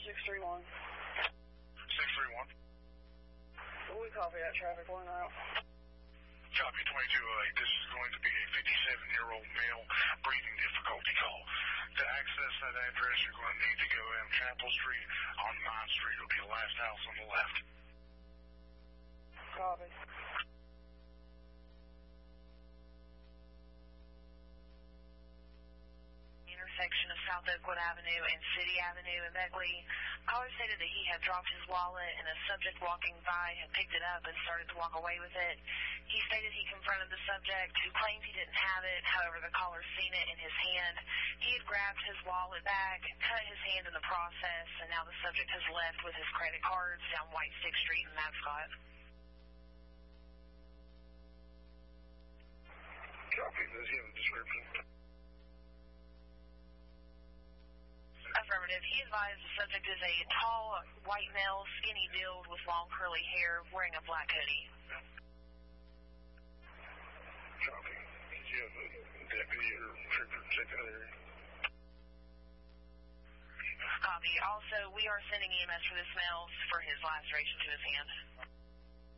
631. 631. We copy that traffic one out. Copy 2208. This is going to be a 57-year-old male breathing difficulty call. To access that address, you're going to need to go down Chapel Street on 9th Street. It'll be the last house on the left. Copy. Intersection of South Oakwood Avenue and City Avenue in Beckley. Caller stated that he had dropped his wallet and a subject walking by had picked it up and started to walk away with it. He stated he confronted the subject who claimed he didn't have it. However, the caller seen it in his hand. He had grabbed his wallet back, cut his hand in the process, and now the subject has left with his credit cards down White 6th Street in Mascot. Copy. Does he have a description? Affirmative. He advised the subject is a tall, white male, skinny build with long curly hair, wearing a black hoodie. Copy. Did you have a deputy or trooper check that area? Copy. Also, we are sending EMS for this male for his laceration to his hand.